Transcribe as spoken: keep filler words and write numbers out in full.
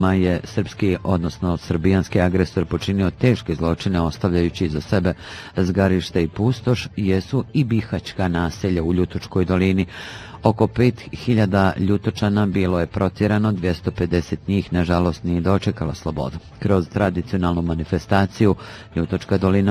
je srpski, odnosno srbijanski agresor počinio teške zločine ostavljajući iza sebe zgarište i pustoš, jesu i bihaćka naselja u Ljutočkoj dolini. Oko pet hiljada Ljutočana bilo je protjerano, dvjesto pedeset njih nažalost nije dočekalo slobodu. Kroz tradicionalnu manifestaciju Ljutočka dolina